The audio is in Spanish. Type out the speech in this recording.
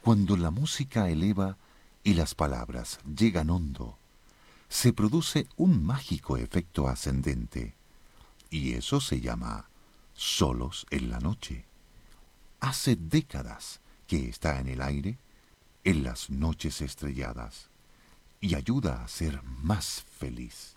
Cuando la música eleva y las palabras llegan hondo, se produce un mágico efecto ascendente, y eso se llama solos en la noche. Hace décadas que está en el aire, en las noches estrelladas, y ayuda a ser más feliz.